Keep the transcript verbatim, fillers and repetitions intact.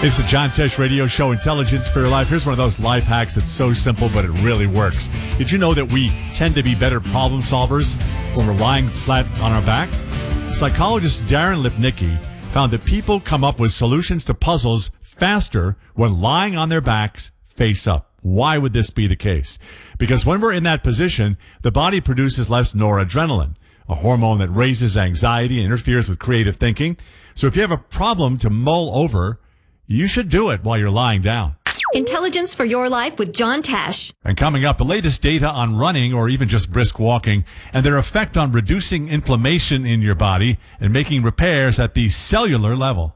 It's the John Tesh Radio Show, Intelligence for Your Life. Here's one of those life hacks that's so simple, but it really works. Did you know that we tend to be better problem solvers when we're lying flat on our back? Psychologist Darren Lipnicki found that people come up with solutions to puzzles faster when lying on their backs face up. Why would this be the case? Because when we're in that position, the body produces less noradrenaline, a hormone that raises anxiety and interferes with creative thinking. So if you have a problem to mull over, you should do it while you're lying down. Intelligence for Your Life with John Tesh. And coming up, the latest data on running or even just brisk walking and their effect on reducing inflammation in your body and making repairs at the cellular level.